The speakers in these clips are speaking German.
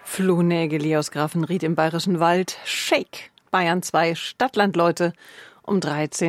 Flo Nägeli aus Grafenried im Bayerischen Wald. Shake. Bayern 2 Stadtlandleute um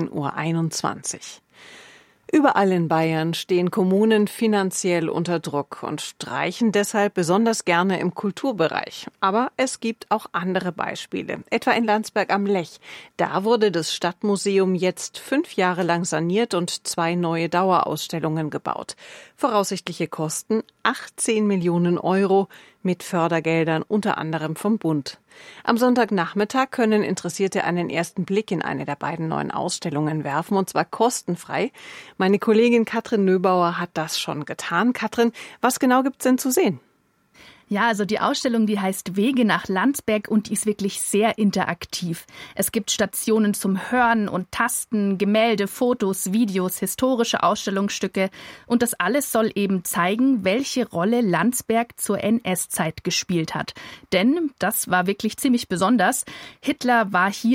13.21 Uhr. Überall in Bayern stehen Kommunen finanziell unter Druck und streichen deshalb besonders gerne im Kulturbereich. Aber es gibt auch andere Beispiele, etwa in Landsberg am Lech. Da wurde das Stadtmuseum jetzt 5 Jahre lang saniert und 2 neue Dauerausstellungen gebaut. Voraussichtliche Kosten 18 Millionen Euro mit Fördergeldern unter anderem vom Bund. Am Sonntagnachmittag können Interessierte einen ersten Blick in eine der beiden neuen Ausstellungen werfen, und zwar kostenfrei. Meine Kollegin Katrin Nöbauer hat das schon getan. Katrin, was genau gibt's denn zu sehen? Ja, also die Ausstellung, die heißt Wege nach Landsberg und die ist wirklich sehr interaktiv. Es gibt Stationen zum Hören und Tasten, Gemälde, Fotos, Videos, historische Ausstellungsstücke und das alles soll eben zeigen, welche Rolle Landsberg zur NS-Zeit gespielt hat. Denn das war wirklich ziemlich besonders. Hitler war hier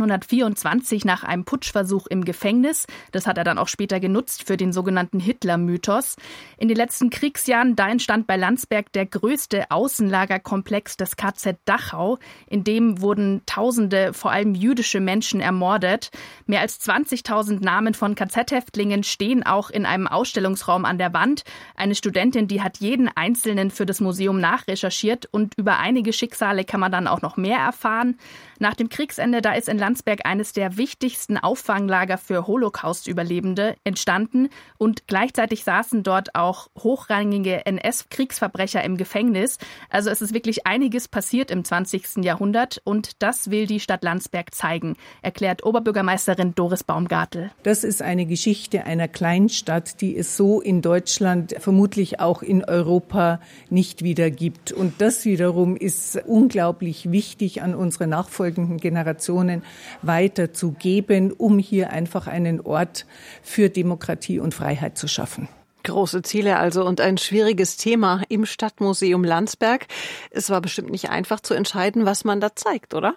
1924 nach einem Putschversuch im Gefängnis. Das hat er dann auch später genutzt für den sogenannten Hitler-Mythos. In den letzten Kriegsjahren, da entstand bei Landsberg der größte Außenlagerkomplex des KZ Dachau. In dem wurden Tausende, vor allem jüdische Menschen, ermordet. Mehr als 20.000 Namen von KZ-Häftlingen stehen auch in einem Ausstellungsraum an der Wand. Eine Studentin, die hat jeden einzelnen für das Museum nachrecherchiert und über einige Schicksale kann man dann auch noch mehr erfahren. Nach dem Kriegsende, da ist in Landsberg eines der wichtigsten Auffanglager für Holocaust-Überlebende entstanden und gleichzeitig saßen dort auch hochrangige NS-Kriegsverbrecher im Gefängnis. Also es ist wirklich einiges passiert im 20. Jahrhundert und das will die Stadt Landsberg zeigen, erklärt Oberbürgermeisterin Doris Baumgartel. Das ist eine Geschichte einer Kleinstadt, die es so in Deutschland, vermutlich auch in Europa nicht wieder gibt. Und das wiederum ist unglaublich wichtig an unsere nachfolgenden Generationen weiterzugeben, um hier einfach einen Ort für Demokratie und Freiheit zu schaffen. Große Ziele also und ein schwieriges Thema im Stadtmuseum Landsberg. Es war bestimmt nicht einfach zu entscheiden, was man da zeigt, oder?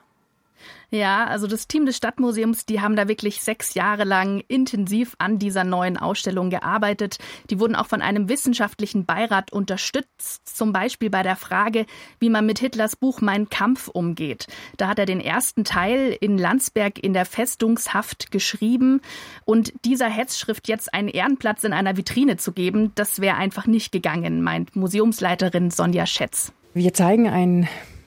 Ja, also das Team des Stadtmuseums, die haben da wirklich 6 Jahre lang intensiv an dieser neuen Ausstellung gearbeitet. Die wurden auch von einem wissenschaftlichen Beirat unterstützt, zum Beispiel bei der Frage, wie man mit Hitlers Buch Mein Kampf umgeht. Da hat er den ersten Teil in Landsberg in der Festungshaft geschrieben und dieser Hetzschrift jetzt einen Ehrenplatz in einer Vitrine zu geben, das wäre einfach nicht gegangen, meint Museumsleiterin Sonja Schätz. Wir zeigen einen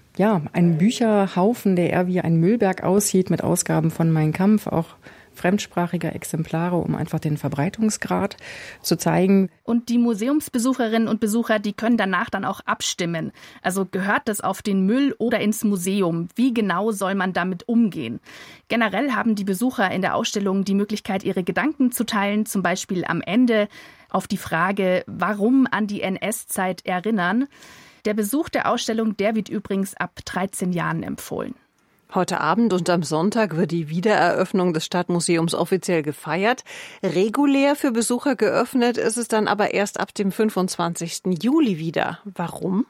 Bücherhaufen, der eher wie ein Müllberg aussieht, mit Ausgaben von Mein Kampf, auch fremdsprachiger Exemplare, um einfach den Verbreitungsgrad zu zeigen. Und die Museumsbesucherinnen und Besucher, die können danach dann auch abstimmen. Also gehört das auf den Müll oder ins Museum? Wie genau soll man damit umgehen? Generell haben die Besucher in der Ausstellung die Möglichkeit, ihre Gedanken zu teilen, zum Beispiel am Ende auf die Frage, warum an die NS-Zeit erinnern. Der Besuch der Ausstellung, der wird übrigens ab 13 Jahren empfohlen. Heute Abend und am Sonntag wird die Wiedereröffnung des Stadtmuseums offiziell gefeiert. Regulär für Besucher geöffnet ist es dann aber erst ab dem 25. Juli wieder. Warum?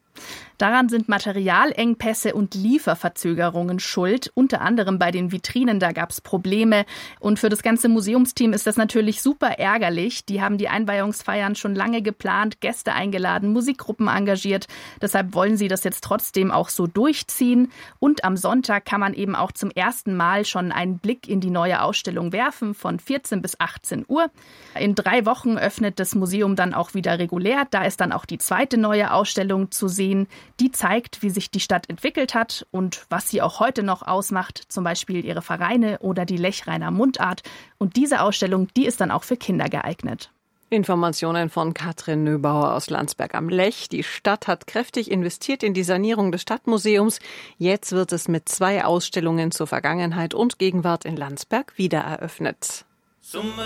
Daran sind Materialengpässe und Lieferverzögerungen schuld. Unter anderem bei den Vitrinen, da gab es Probleme. Und für das ganze Museumsteam ist das natürlich super ärgerlich. Die haben die Einweihungsfeiern schon lange geplant, Gäste eingeladen, Musikgruppen engagiert. Deshalb wollen sie das jetzt trotzdem auch so durchziehen. Und am Sonntag kann man eben auch zum ersten Mal schon einen Blick in die neue Ausstellung werfen, von 14 bis 18 Uhr. In 3 Wochen öffnet das Museum dann auch wieder regulär. Da ist dann auch die zweite neue Ausstellung zu sehen. Die zeigt, wie sich die Stadt entwickelt hat und was sie auch heute noch ausmacht, zum Beispiel ihre Vereine oder die Lechreiner Mundart. Und diese Ausstellung, die ist dann auch für Kinder geeignet. Informationen von Katrin Nöbauer aus Landsberg am Lech. Die Stadt hat kräftig investiert in die Sanierung des Stadtmuseums. Jetzt wird es mit 2 Ausstellungen zur Vergangenheit und Gegenwart in Landsberg wiedereröffnet.